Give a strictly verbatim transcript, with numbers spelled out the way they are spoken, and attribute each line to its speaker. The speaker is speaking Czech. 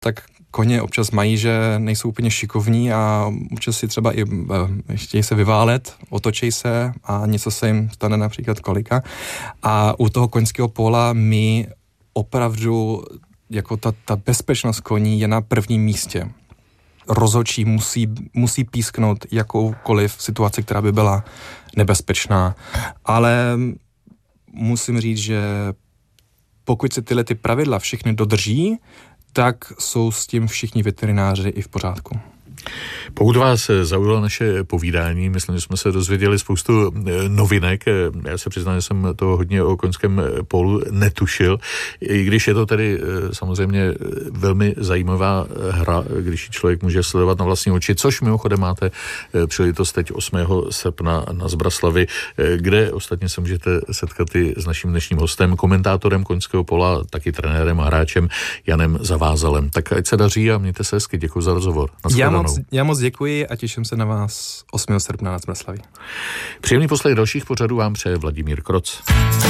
Speaker 1: tak koně občas mají, že nejsou úplně šikovní a občas si třeba i chtějí se vyválet, otočí se a něco se jim stane, například kolika. A u toho koňského póla my opravdu, jako ta, ta bezpečnost koní je na prvním místě. Rozhodčí musí, musí písknout jakoukoliv situaci, která by byla nebezpečná. Ale musím říct, že pokud se tyhle ty pravidla všechny dodrží, tak jsou s tím všichni veterináři i v pořádku.
Speaker 2: Pokud vás zaujalo naše povídání, myslím, že jsme se dozvěděli spoustu novinek. Já se přiznám, že jsem to hodně o koňském pólu netušil, i když je to tedy samozřejmě velmi zajímavá hra, když člověk může sledovat na vlastní oči, což mimochodem máte příležitost teď osmého srpna na Zbraslavi, kde ostatně se můžete setkat i s naším dnešním hostem, komentátorem koňského póla, taky trenérem a hráčem Janem Zavázalem. Tak ať se daří a mějte se hezky. Děkuji za rozhovor.
Speaker 1: Já moc, já moc děkuji a těším se na vás osmého srpna na Zbraslavi.
Speaker 2: Příjemný poslech dalších pořadů vám přeje Vladimír Kroc.